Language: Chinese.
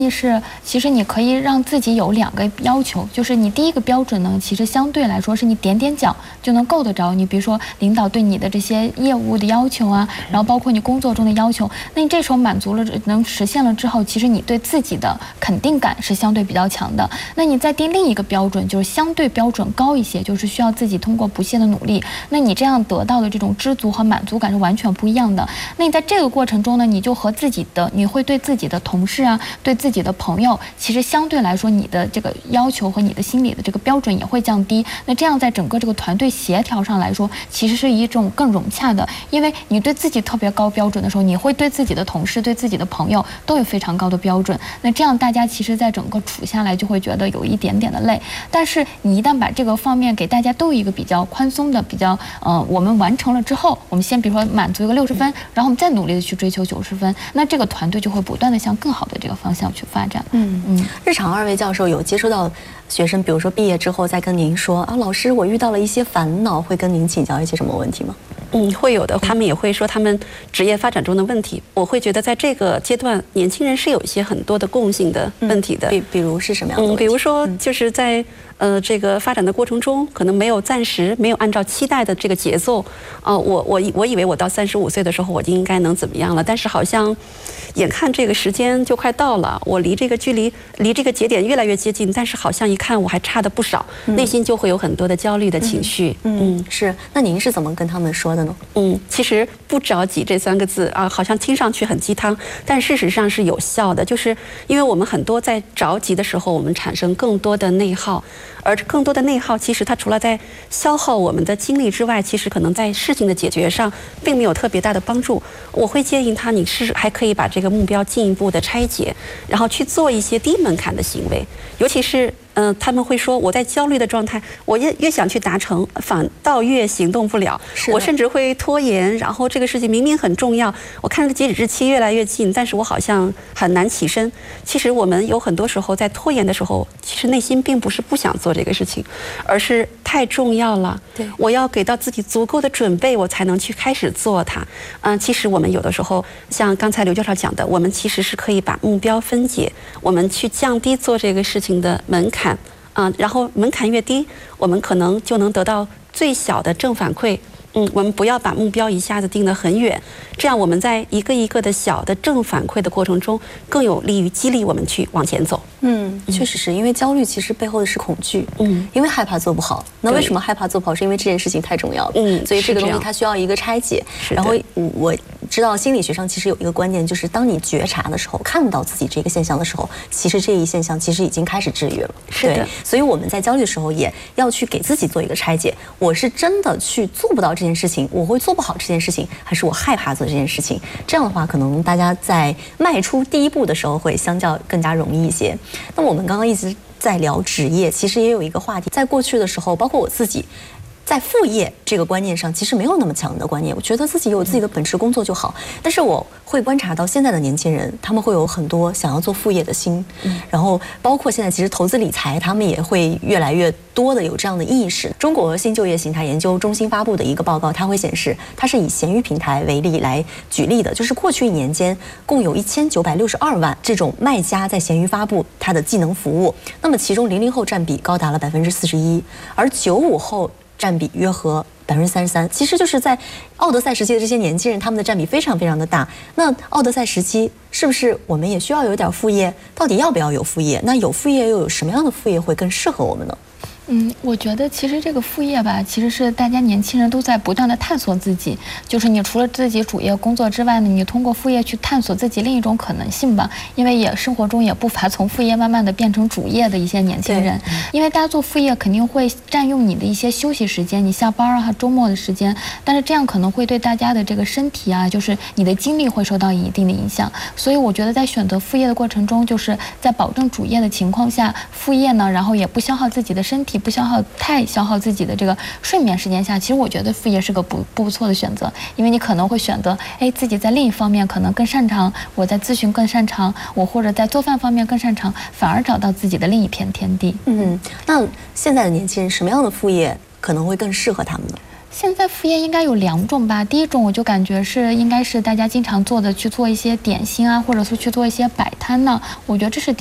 是，其实你可以让自己有2个要求，就是你第一个标准呢，其实相对来说是你点点脚就能够得着。你比如说领导对你的这些业务的要求啊，然后包括你工作中的要求，那你这时候满足了，能实现了之后，其实你对自己的肯定感是相对比较强的。那你再定另一个标准，就是相对标准高一些，就是需要自己通过不懈的努力，那你这样得到的这种知足和满足感是完全不一样的。那你在这个过程中呢，你就和你会对自己的同事啊，对自己的朋友，其实相对来说，你的这个要求和你的心理的这个标准也会降低。那这样在整个这个团队协调上来说，其实是一种更融洽的。因为你对自己特别高标准的时候，你会对自己的同事、对自己的朋友都有非常高的标准。那这样大家其实在整个处下来就会觉得有一点点的累。但是你一旦把这个方面给大家都有一个比较宽松的、我们完成了之后，我们先比如说满足一个60分，然后我们再努力的去追求90分，那这个团队就会不断的向更好的这个方向去发展。 日常2位教授有接触到学生，比如说毕业之后再跟您说啊，老师我遇到了一些烦恼，会跟您请教一些什么问题吗？ 会有的，他们也会说他们职业发展中的问题。我会觉得在这个阶段，年轻人是有一些很多的共性的问题的。 比如是什么样的问题？ 比如说就是在这个发展的过程中，可能暂时没有按照期待的这个节奏。我以为我到35岁的时候我就应该能怎么样了，但是好像眼看这个时间就快到了，我离这个节点越来越接近，但是好像一看我还差的不少，内心就会有很多的焦虑的情绪。 是。那您是怎么跟他们说的呢？ 其实不着急这3个字啊，好像听上去很鸡汤，但事实上是有效的。就是因为我们很多在着急的时候，我们产生更多的内耗，而更多的内耗，其实它除了在消耗我们的精力之外，其实可能在事情的解决上并没有特别大的帮助。我会建议他，你还可以把这个目标进一步的拆解，然后去做一些低门槛的行为，尤其是。他们会说我在焦虑的状态，我越想去达成，反倒越行动不了。我甚至会拖延，然后这个事情明明很重要，我看着截止日期越来越近，但是我好像很难起身。其实我们有很多时候在拖延的时候，其实内心并不是不想做这个事情，而是太重要了。对，我要给到自己足够的准备，我才能去开始做它。其实我们有的时候，像刚才刘教授讲的，我们其实是可以把目标分解，我们去降低做这个事情的门槛。然后门槛越低，我们可能就能得到最小的正反馈。我们不要把目标一下子定得很远，这样我们在一个一个的小的正反馈的过程中，更有利于激励我们去往前走。 确实是因为焦虑其实背后的是恐惧，因为害怕做不好。那为什么害怕做不好？是因为这件事情太重要了，所以这个东西它需要一个拆解。然后我知道心理学上其实有一个观念，就是当你觉察的时候，看到自己这个现象的时候，其实这一现象其实已经开始治愈了。 是的， 所以我们在焦虑的时候也要去给自己做一个拆解。我是真的去做不到这件事情，我会做不好这件事情，还是我害怕做这件事情？这样的话，可能大家在迈出第一步的时候会相较更加容易一些。那我们刚刚一直在聊职业，其实也有一个话题，在过去的时候，包括我自己，在副业这个观念上，其实没有那么强的观念。我觉得自己有自己的本职工作就好。但是我会观察到现在的年轻人，他们会有很多想要做副业的心，然后包括现在其实投资理财，他们也会越来越多的有这样的意识。中国新就业形态研究中心发布的一个报告，它会显示，它是以闲鱼平台为例来举例的，就是过去1年间，共有1962万这种卖家在闲鱼发布它的技能服务。那么其中00后占比高达了41%，而95后占比约合33%，其实就是在奥德赛时期的这些年轻人，他们的占比非常非常的大。那奥德赛时期是不是我们也需要有点副业？到底要不要有副业？那有副业又有什么样的副业会更适合我们呢？ 我觉得其实这个副业吧，其实是大家年轻人都在不断的探索自己。就是你除了自己主业工作之外呢，你通过副业去探索自己另一种可能性吧。因为生活中也不乏从副业慢慢的变成主业的一些年轻人。因为大家做副业肯定会占用你的一些休息时间，你下班啊、周末的时间，但是这样可能会对大家的这个身体啊，就是你的精力会受到一定的影响。所以我觉得在选择副业的过程中，就是在保证主业的情况下，副业呢，然后也不消耗自己的身体，不太消耗自己的这个睡眠时间下，其实我觉得副业是个不错的选择。因为你可能会选择自己在另一方面可能更擅长，我在咨询更擅长，我或者在做饭方面更擅长，反而找到自己的另一片天地。 那现在的年轻人什么样的副业可能会更适合他们呢？ 现在副业应该有2种吧。第一种我就感觉应该是大家经常做的，去做一些点心啊，或者是去做一些摆摊呢。我觉得这是